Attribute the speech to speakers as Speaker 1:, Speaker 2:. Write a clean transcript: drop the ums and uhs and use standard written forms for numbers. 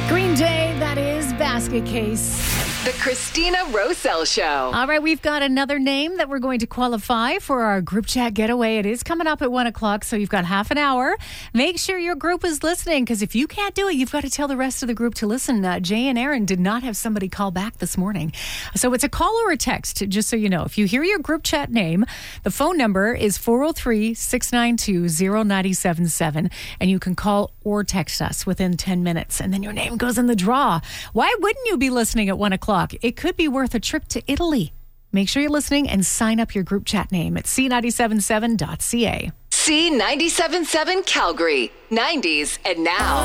Speaker 1: Green Day, that is Basket Case.
Speaker 2: The Christina Roselle Show.
Speaker 1: All right, we've got another name that we're going to qualify for our group chat getaway. It is coming up at 1 o'clock, so you've got half an hour. Make sure your group is listening, because if you can't do it, you've got to tell the rest of the group to listen. Jay and Aaron did not have somebody call back this morning. So it's a call or a text, just so you know. If you hear your group chat name, the phone number is 403-692-0977, and you can call or text us within 10 minutes, and then your name goes in the draw. Why wouldn't you be listening at 1 o'clock? It could be worth a trip to Italy. Make sure you're listening and sign up your group chat name at c977.ca.
Speaker 2: C977 Calgary, 90s and now.